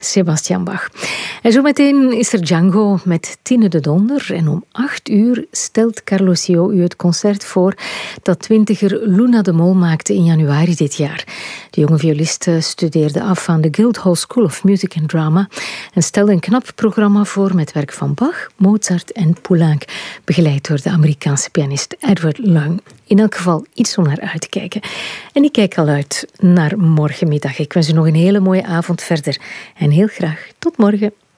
Sebastian Bach. En zometeen is er Django met Tine de Donder. En om 8 uur stelt Carlos Sio u het concert voor dat twintiger Luna de Mol maakte in januari dit jaar. De jonge violiste studeerde af aan de Guildhall School of Music and Drama en stelde een knap programma voor met werk van Bach, Mozart en Poulenc, begeleid door de Amerikaanse pianist Edward Leung. In elk geval iets om naar uit te kijken. En ik kijk al uit naar morgenmiddag. Ik wens u nog een hele mooie avond verder. En heel graag tot morgen.